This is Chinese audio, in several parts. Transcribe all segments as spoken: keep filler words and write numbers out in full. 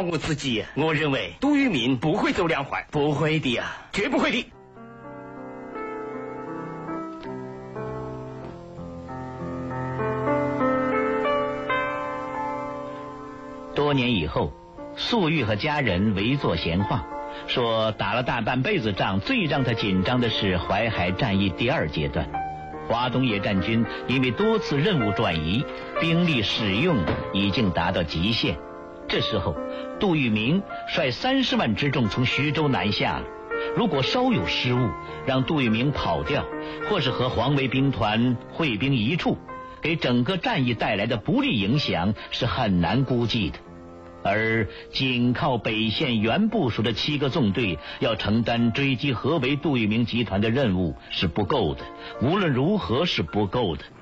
保护自己，我认为杜聿明不会走两坏，不会的呀，绝不会的。 多年以后，粟裕和家人围坐闲话，说打了大半辈子仗，最让他紧张的是淮海战役第二阶段。华东野战军因为多次任务转移，兵力使用已经达到极限。这时候，杜聿明率三十万之众从徐州南下了。如果稍有失误，让杜聿明跑掉，或是和黄维兵团会兵一处，给整个战役带来的不利影响是很难估计的。而仅靠北线原部署的七个纵队要承担追击合围杜聿明集团的任务是不够的，无论如何是不够的。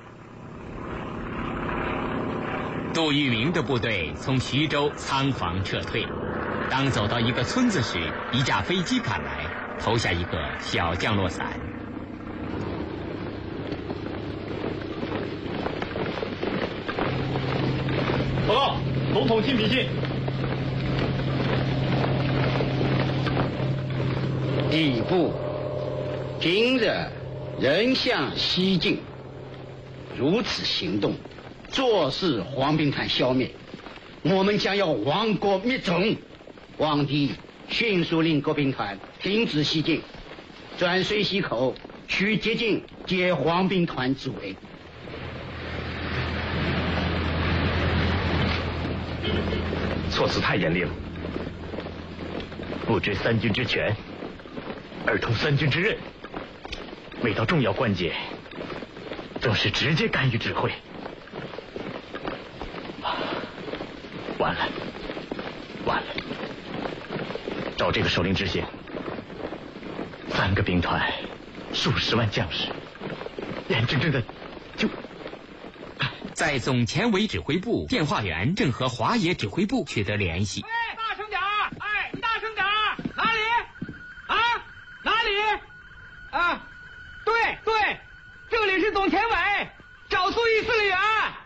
杜聿明的部队从徐州仓皇撤退，当走到一个村子时，一架飞机赶来，投下一个小降落伞。 报告，总统亲笔信。 第部，今日人向西进，如此行动，坐视黄兵团消灭，我们将要亡国灭种。皇帝迅速令各兵团停止西进，转水西口，取捷径解黄兵团之围。 措辞太严厉了，不知三军之权，而通三军之任，每到重要关节，总是直接干预指挥。完了，完了！照这个手令执行，三个兵团，数十万将士，眼睁睁的就。 在总前委指挥部，电话员正和华野指挥部取得联系。 喂，大声点儿！哎，你大声点儿！哪里？啊？哪里？啊？对对，这里是总前委，找粟裕司令员。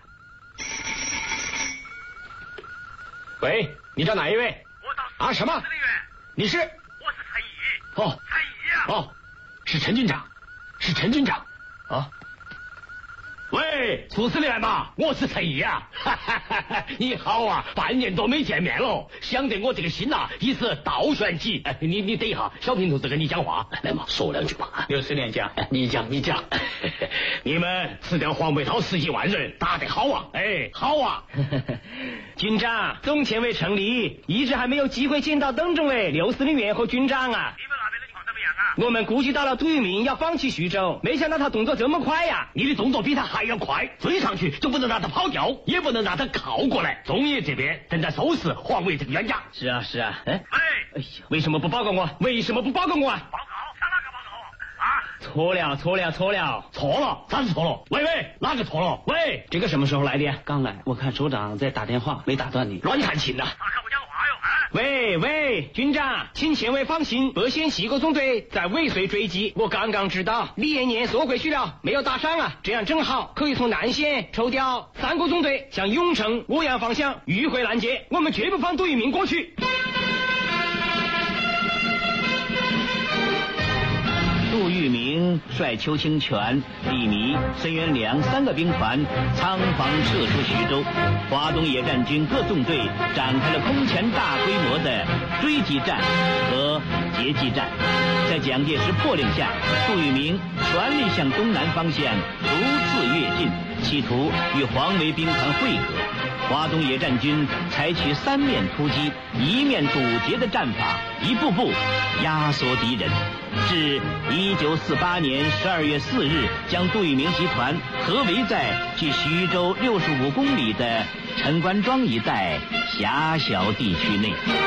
喂，你找哪一位？ 我找啊什么？ 司令员。 你是？ 我是陈仪。 哦， 陈仪啊。 哦，是陈军长，是陈军长。啊。喂，苏司令员嘛，我是陈毅啊！哈哈哈哈，你好啊，半年多没见面了，想得我这个心呐、啊，已是倒悬起。哎，你你等一下，小平同志跟你讲话，来嘛，说两句吧。 刘司令讲， 你讲你讲。你们吃掉黄北涛十几万人，打得好啊！哎，好啊！ 军长，总前委成立，一直还没有机会见到邓政委、刘司令员和军长啊。 你们那边的情况怎么样啊？ 我们估计到了杜聿明要放弃徐州，没想到他动作这么快呀！ 你的动作比他还要快，追上去就不能让他跑掉，也不能让他靠过来。中野这边正在收拾黄维这个冤家。 是啊是啊，哎， 喂， 哎呀，为什么不报告我？为什么不报告我啊？ 报告，向哪个报告啊？ 错了错了错了错了，咋是错了？喂喂，哪个错了？喂， 这个什么时候来的？ 刚来，我看首长在打电话，没打断你。 乱看情呐！ 他可不讲话哟，啊！ 喂喂，军长，请前委放心，北线西个纵队在尾随追击，我刚刚知道李延年缩回去了，没有打伤啊，这样正好可以从南线抽调三个纵队向永城、涡阳方向迂回拦截，我们绝不放杜聿明过去。 杜聿明率邱清泉、李弥、孙元良三个兵团仓皇撤出徐州，华东野战军各纵队展开了空前大规模的追击战和截击战。在蒋介石迫令下，杜聿明全力向东南方向逐次跃进，企图与黄维兵团会合。华东野战军采取三面突击、一面堵截的战法，一步步压缩敌人，至一九四八年十二月四日，将杜聿明集团合围在距徐州六十五公里的陈官庄一带狭小地区内。